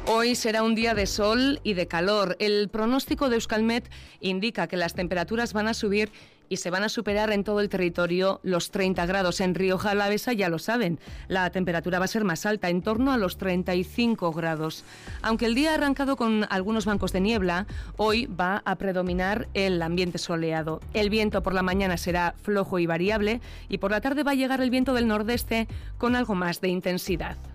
Hoy será un día de sol y de calor. El pronóstico de Euskalmet indica que las temperaturas van a subir y se van a superar en todo el territorio los 30 grados. En Rioja Alavesa ya lo saben, la temperatura va a ser más alta, en torno a los 35 grados. Aunque el día ha arrancado con algunos bancos de niebla, hoy va a predominar el ambiente soleado. El viento por la mañana será flojo y variable y por la tarde va a llegar el viento del nordeste con algo más de intensidad.